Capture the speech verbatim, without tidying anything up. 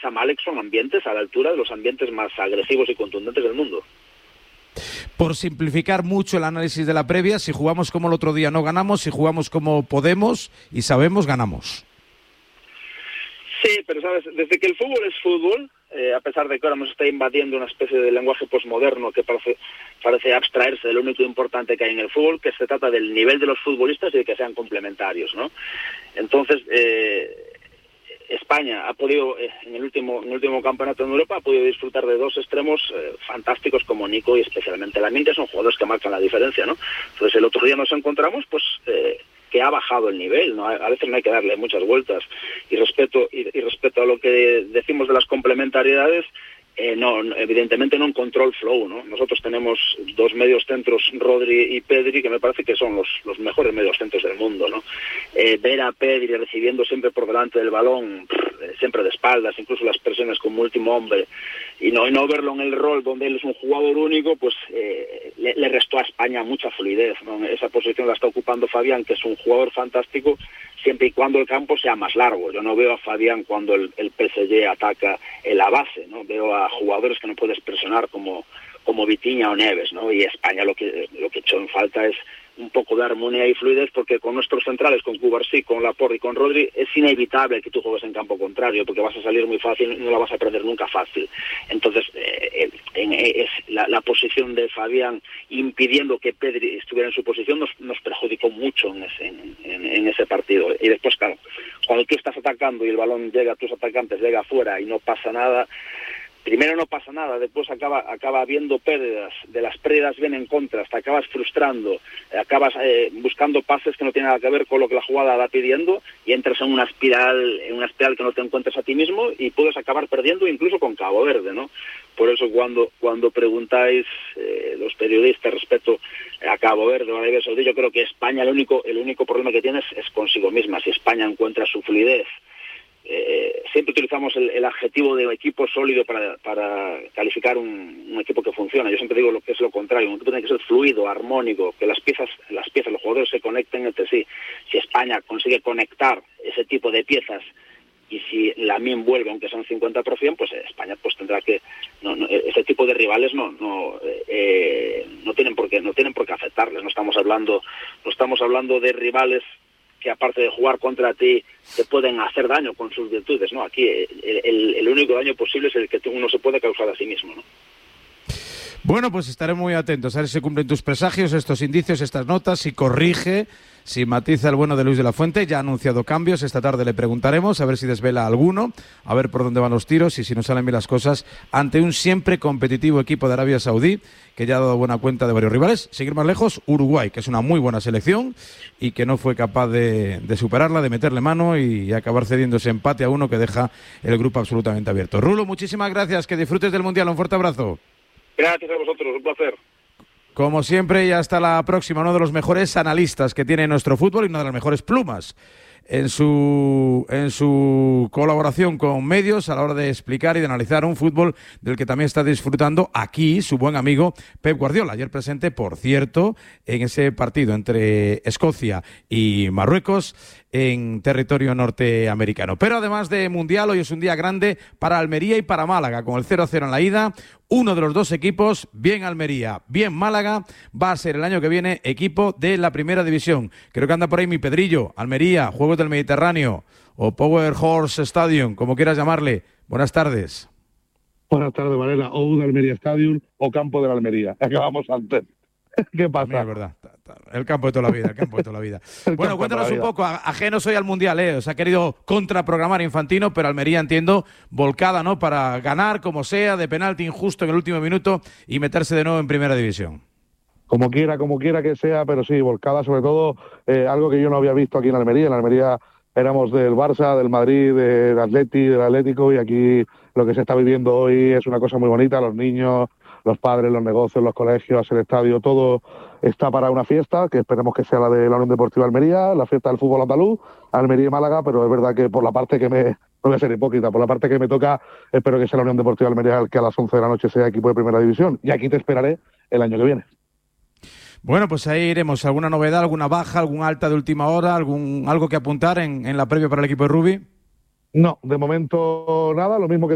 Zamalek son ambientes a la altura de los ambientes más agresivos y contundentes del mundo. Por simplificar mucho el análisis de la previa, si jugamos como el otro día no ganamos, si jugamos como podemos y sabemos, ganamos. Sí, pero sabes, desde que el fútbol es fútbol, eh, a pesar de que ahora nos está invadiendo una especie de lenguaje posmoderno que parece, parece abstraerse de lo único importante que hay en el fútbol, que se trata del nivel de los futbolistas y de que sean complementarios, ¿no? Entonces, eh, España ha podido, eh, en el último en el último campeonato en Europa, ha podido disfrutar de dos extremos eh, fantásticos como Nico y especialmente Lamine, que son jugadores que marcan la diferencia, ¿no? Entonces, el otro día nos encontramos, pues... Eh, que ha bajado el nivel, ¿no? A veces no hay que darle muchas vueltas. Y respecto, y, y respecto a lo que decimos de las complementariedades, eh, no, evidentemente no encontró el flow, ¿no? Nosotros tenemos dos medios centros, Rodri y Pedri, que me parece que son los, los mejores medios centros del mundo, ¿no? Eh, ver a Pedri recibiendo siempre por delante del balón, pff, siempre de espaldas, incluso las presiones como último hombre, y no, y no verlo en el rol donde él es un jugador único, pues eh, le, le restó a España mucha fluidez, ¿no? Esa posición la está ocupando Fabián, que es un jugador fantástico, siempre y cuando el campo sea más largo. Yo no veo a Fabián cuando el, el P S G ataca en la base, ¿no? Veo a jugadores que no puedes presionar como como Vitinha o Neves, ¿no? Y España lo que lo que echó en falta es un poco de armonía y fluidez, porque con nuestros centrales, con Cubarsí, con Laporte y con Rodri, es inevitable que tú juegues en campo contrario, porque vas a salir muy fácil y no la vas a perder nunca fácil. Entonces, eh, en, es la, la posición de Fabián impidiendo que Pedri estuviera en su posición nos, nos perjudicó mucho en ese, en, en, en ese partido. Y después, claro, cuando tú estás atacando y el balón llega a tus atacantes, llega afuera y no pasa nada, primero no pasa nada, después acaba acaba habiendo pérdidas, de las pérdidas vienen contras, te acabas frustrando, acabas eh, buscando pases que no tienen nada que ver con lo que la jugada va pidiendo y entras en una espiral, en una espiral que no te encuentras a ti mismo y puedes acabar perdiendo incluso con Cabo Verde, ¿no? Por eso cuando cuando preguntáis eh, los periodistas respecto a Cabo Verde o a Arabia Saudí, yo creo que España el único el único problema que tiene es, es consigo misma. Si España encuentra su fluidez, Eh, siempre utilizamos el, el adjetivo de equipo sólido para, para calificar un, un equipo que funciona. Yo siempre digo lo que es lo contrario, un equipo tiene que ser fluido, armónico, que las piezas, las piezas, los jugadores se conecten entre sí. Si España consigue conectar ese tipo de piezas y si Lamine vuelve, aunque son cincuenta por ciento, pues España pues tendrá que, no, no, ese tipo de rivales no, no, eh, no tienen por qué, no tienen por qué afectarles. No estamos hablando, no estamos hablando de rivales que aparte de jugar contra ti te pueden hacer daño con sus virtudes, ¿no? Aquí el, el, el único daño posible es el que uno se puede causar a sí mismo, ¿no? Bueno, pues estaré muy atentos a ver si se cumplen tus presagios, estos indicios, estas notas, si corrige, si matiza el bueno de Luis de la Fuente. Ya ha anunciado cambios, esta tarde le preguntaremos a ver si desvela alguno, a ver por dónde van los tiros y si nos salen bien las cosas ante un siempre competitivo equipo de Arabia Saudí, que ya ha dado buena cuenta de varios rivales. Seguir más lejos, Uruguay, que es una muy buena selección y que no fue capaz de, de superarla, de meterle mano y, y acabar cediendo ese empate a uno que deja el grupo absolutamente abierto. Rulo, muchísimas gracias, que disfrutes del Mundial, un fuerte abrazo. Gracias a vosotros, un placer. Como siempre, y hasta la próxima, uno de los mejores analistas que tiene nuestro fútbol y una de las mejores plumas en su en su colaboración con medios a la hora de explicar y de analizar un fútbol del que también está disfrutando aquí su buen amigo Pep Guardiola, ayer presente, por cierto, en ese partido entre Escocia y Marruecos en territorio norteamericano. Pero además de Mundial, hoy es un día grande para Almería y para Málaga, con el cero a cero en la ida. Uno de los dos equipos, bien Almería, bien Málaga, va a ser el año que viene equipo de la primera división. Creo que anda por ahí mi Pedrillo. Almería, Juegos del Mediterráneo o Power Horse Stadium, como quieras llamarle. Buenas tardes. Buenas tardes, Varela. O un Almería Stadium o Campo de la Almería. Acabamos antes. ¿Qué pasa? Mira, es verdad. El campo de toda la vida, el campo de toda la vida. Bueno, cuéntanos un poco, ajeno soy al Mundial, ¿eh? Os ha querido contraprogramar Infantino, pero Almería, entiendo, volcada, ¿no? Para ganar, como sea, de penalti injusto en el último minuto y meterse de nuevo en primera división. Como quiera, como quiera que sea, pero sí, volcada sobre todo, eh, algo que yo no había visto aquí en Almería. En Almería éramos del Barça, del Madrid, del Atleti, del Atlético, y aquí lo que se está viviendo hoy es una cosa muy bonita. Los niños, los padres, los negocios, los colegios, el estadio, todo está para una fiesta, que esperemos que sea la de la Unión Deportiva Almería, la fiesta del fútbol andaluz, Almería y Málaga, pero es verdad que por la parte que me, no voy a ser hipócrita, por la parte que me toca, espero que sea la Unión Deportiva Almería el que a las once de la noche sea equipo de primera división, y aquí te esperaré el año que viene. Bueno, pues ahí iremos. ¿Alguna novedad, alguna baja, algún alta de última hora, algún algo que apuntar en, en la previa para el equipo de Rubi? No, de momento nada, lo mismo que